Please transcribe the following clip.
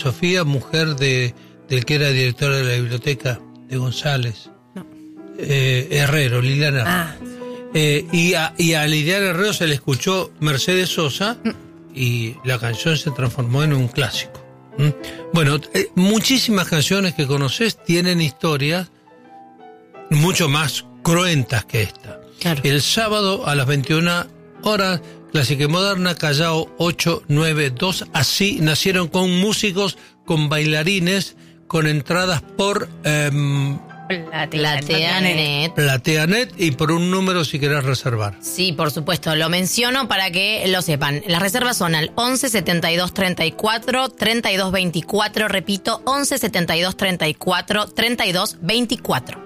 Sofía, mujer del que era director de la biblioteca de González. No. Herrero, Liliana. Y a Liliana Herrero se le escuchó Mercedes Sosa y la canción se transformó en un clásico. Bueno, muchísimas canciones que conoces tienen historias mucho más cruentas que esta. Claro. El sábado a las 21 horas, Clásica y Moderna, Callao 892. Así nacieron con músicos, con bailarines, con entradas por PlateaNet y por un número si querés reservar. Sí, por supuesto, lo menciono para que lo sepan. Las reservas son al 11 72 34 32 24, repito, 11 72 34 32 24.